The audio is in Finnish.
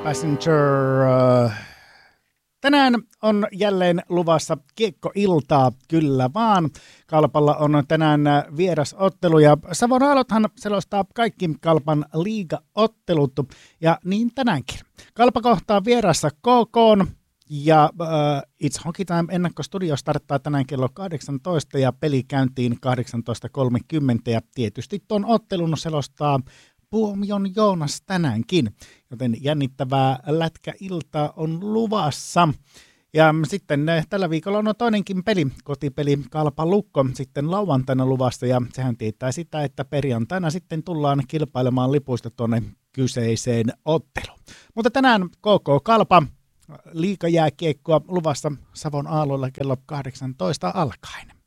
Passenger. Tänään on jälleen luvassa kiekkoiltaa, kyllä vaan. Kalpalla on tänään vierasottelu ja Savon Aallothan selostaa kaikki Kalpan liigaottelut ja niin tänäänkin. Kalpa kohtaa vierassa KK:n ja It's Hockey Time -ennakkostudio starttaa tänään kello 18 ja peli käyntiin 18.30 ja tietysti tuon ottelun selostaa Puomion Joonas tänäänkin, joten jännittävää lätkäiltaa on luvassa. Ja sitten tällä viikolla on toinenkin peli, kotipeli Kalpa Lukko sitten lauantaina luvassa ja sehän tietää sitä, että perjantaina sitten tullaan kilpailemaan lipuista tuonne kyseiseen otteluun. Mutta tänään KK Kalpa liigajääkiekkoa luvassa Savon Aalloilla kello 18 alkaen.